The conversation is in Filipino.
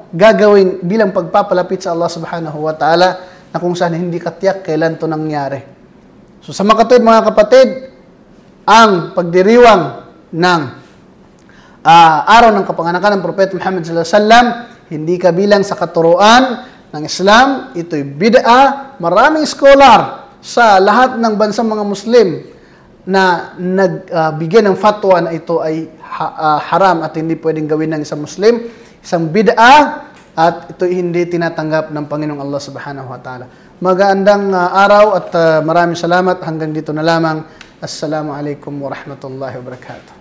gagawin bilang pagpapalapit sa Allah subhanahu wa ta'ala na kung saan hindi katiyak kailan to nangyari. So sa makatwid mga kapatid, ang pagdiriwang ng araw ng kapanganakan ng Propeta Muhammad sallallahu alaihi wasallam hindi kabilang sa katuruan ng Islam. Ito'y bid'a. Maraming scholar sa lahat ng bansang mga Muslim na nagbigay ng fatwa na ito ay haram at hindi pwedeng gawin ng isang Muslim, isang bid'a, at ito hindi tinatanggap ng Panginoong Allah subhanahu wa ta'ala. Magandang araw at maraming salamat. Hanggang dito na lamang. Assalamu alaikum warahmatullahi wabarakatuh.